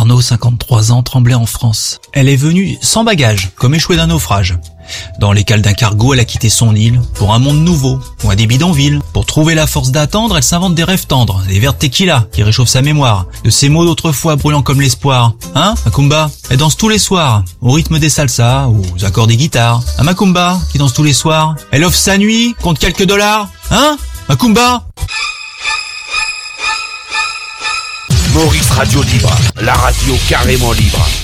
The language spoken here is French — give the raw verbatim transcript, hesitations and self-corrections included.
Arnaud, cinquante-trois ans, tremblait en France. Elle est venue sans bagage, comme échouée d'un naufrage. Dans les cales d'un cargo, elle a quitté son île pour un monde nouveau, loin des bidonvilles. Pour trouver la force d'attendre, elle s'invente des rêves tendres, des verres de tequila qui réchauffent sa mémoire, de ces mots d'autrefois brûlants comme l'espoir. Hein, Macumba? Elle danse tous les soirs, au rythme des salsas, aux accords des guitares. Un Macumba qui danse tous les soirs. Elle offre sa nuit contre quelques dollars. Hein, Macumba? Maurice Radio Libre, la radio carrément libre.